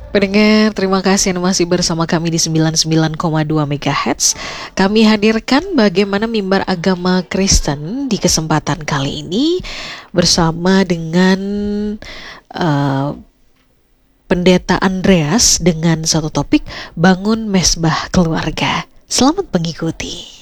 Pendengar, terima kasih yang masih bersama kami di 99,2 MHz. Kami hadirkan bagaimana mimbar agama Kristen di kesempatan kali ini bersama dengan uh, Pendeta Andreas dengan satu topik bangun mesbah keluarga. Selamat mengikuti.